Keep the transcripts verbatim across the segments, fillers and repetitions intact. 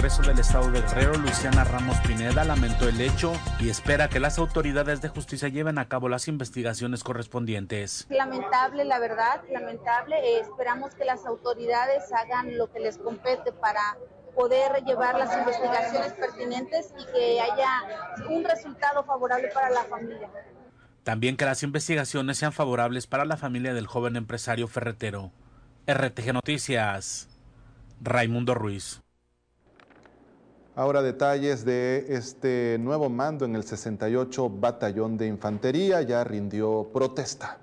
Congreso del Estado de Guerrero, Luciana Ramos Pineda, lamentó el hecho y espera que las autoridades de justicia lleven a cabo las investigaciones correspondientes. Lamentable, la verdad, lamentable. Eh, esperamos que las autoridades hagan lo que les compete para poder llevar las investigaciones pertinentes y que haya un resultado favorable para la familia. También que las investigaciones sean favorables para la familia del joven empresario ferretero. R T G Noticias, Raimundo Ruiz. Ahora detalles de este nuevo mando en el sesenta y ocho Batallón de Infantería, ya rindió protesta.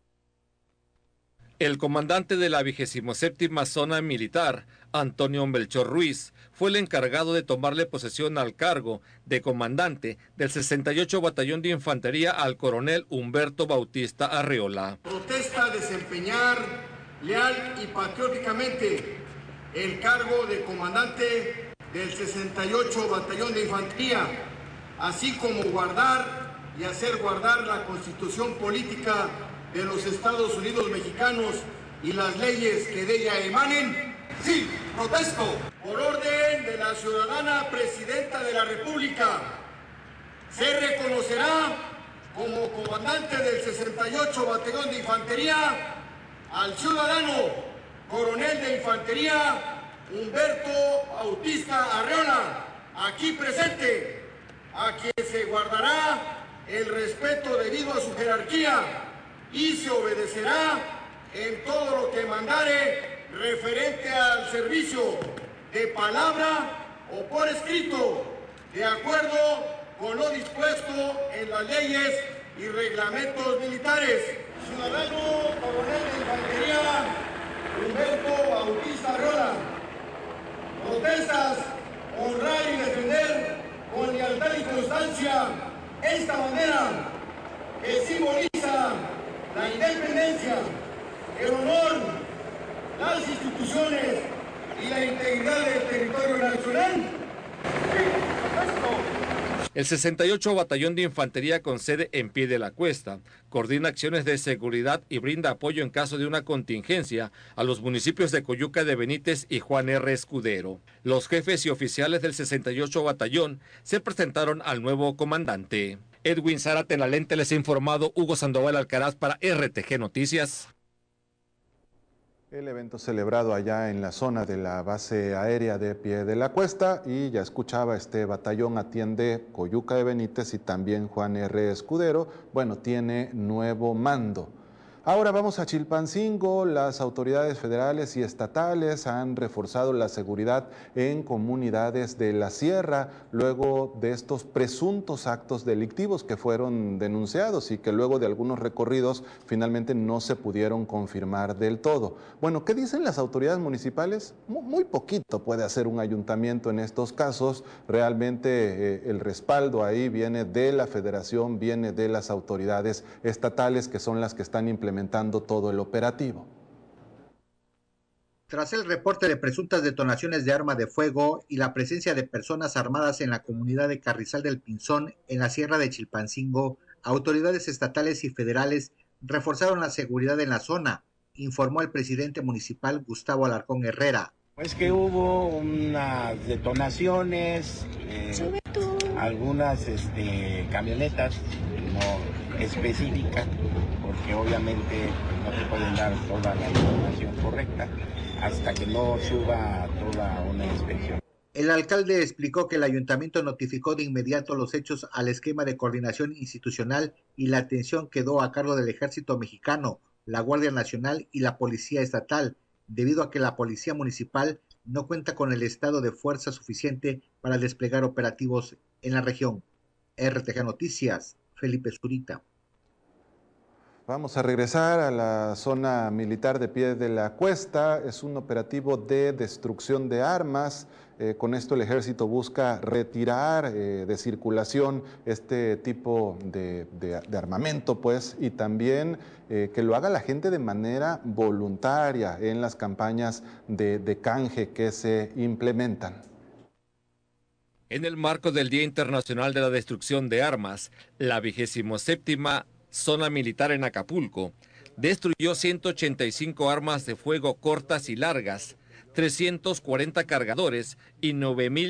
El comandante de la vigésima séptima Zona Militar, Antonio Melchor Ruiz, fue el encargado de tomarle posesión al cargo de comandante del sesenta y ocho Batallón de Infantería al coronel Humberto Bautista Arreola. Protesta desempeñar leal y patrióticamente el cargo de comandante del sesenta y ocho Batallón de Infantería, así como guardar y hacer guardar la Constitución Política de los Estados Unidos Mexicanos y las leyes que de ella emanen. Sí, protesto. Por orden de la ciudadana Presidenta de la República, se reconocerá como comandante del sesenta y ocho Batallón de Infantería al ciudadano coronel de Infantería Humberto Bautista Arreola, aquí presente, a quien se guardará el respeto debido a su jerarquía y se obedecerá en todo lo que mandare referente al servicio de palabra o por escrito, de acuerdo con lo dispuesto en las leyes y reglamentos militares. Ciudadano coronel de Infantería Humberto Bautista Arreola, protestas honrar y defender con lealtad y constancia esta bandera que simboliza la independencia, el honor, las instituciones y la integridad del territorio nacional. El sesenta y ocho Batallón de Infantería, con sede en Pie de la Cuesta, coordina acciones de seguridad y brinda apoyo en caso de una contingencia a los municipios de Coyuca de Benítez y Juan R. Escudero. Los jefes y oficiales del sesenta y ocho Batallón se presentaron al nuevo comandante. Edwin Zárate en la lente, les ha informado Hugo Sandoval Alcaraz para R T G Noticias. El evento celebrado allá en la zona de la base aérea de Pie de la Cuesta, y ya escuchaba, este batallón atiende Coyuca de Benítez y también Juan R. Escudero. Bueno, tiene nuevo mando. Ahora vamos a Chilpancingo. Las autoridades federales y estatales han reforzado la seguridad en comunidades de la sierra luego de estos presuntos actos delictivos que fueron denunciados y que luego de algunos recorridos finalmente no se pudieron confirmar del todo. Bueno, ¿qué dicen las autoridades municipales? Muy poquito puede hacer un ayuntamiento en estos casos. Realmente eh, el respaldo ahí viene de la federación, viene de las autoridades estatales, que son las que están implementando todo el operativo. Tras el reporte de presuntas detonaciones de arma de fuego y la presencia de personas armadas en la comunidad de Carrizal del Pinzón, en la sierra de Chilpancingo, autoridades estatales y federales reforzaron la seguridad en la zona, informó el presidente municipal Gustavo Alarcón Herrera. Es que hubo unas detonaciones, eh, algunas este, camionetas no específicas, porque obviamente no te pueden dar toda la información correcta hasta que no suba toda una inspección. El alcalde explicó que el ayuntamiento notificó de inmediato los hechos al esquema de coordinación institucional y la atención quedó a cargo del Ejército Mexicano, la Guardia Nacional y la Policía Estatal, debido a que la Policía Municipal no cuenta con el estado de fuerza suficiente para desplegar operativos en la región. R T G Noticias, Felipe Zurita. Vamos a regresar a la zona militar de Pie de la Cuesta. Es un operativo de destrucción de armas. Eh, con esto el ejército busca retirar eh, de circulación este tipo de, de, de armamento, pues, y también eh, que lo haga la gente de manera voluntaria en las campañas de, de canje que se implementan. En el marco del Día Internacional de la Destrucción de Armas, la vigésima séptima Zona Militar en Acapulco destruyó ciento ochenta y cinco armas de fuego cortas y largas, trescientos cuarenta cargadores y nueve mil